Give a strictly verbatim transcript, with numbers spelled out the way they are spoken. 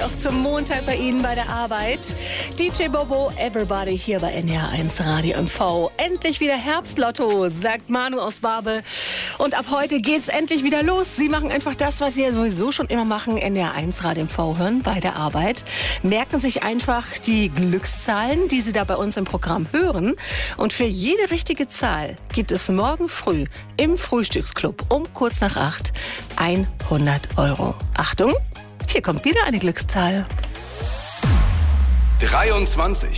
auch zum Montag bei Ihnen bei der Arbeit. D J Bobo, Everybody hier bei N D R eins Radio M V. Endlich wieder Herbstlotto, sagt Manu aus Barbe. Und ab heute geht's endlich wieder los. Sie machen einfach das, was Sie ja sowieso schon immer machen, N D R eins Radio M V hören bei der Arbeit. Merken sich einfach die Glückszahlen, die Sie da bei uns im Programm hören. Und für jede richtige Zahl gibt es morgen früh im Frühstücksclub um kurz nach acht hundert Euro. Achtung, hier kommt wieder eine Glückszahl. dreiundzwanzig.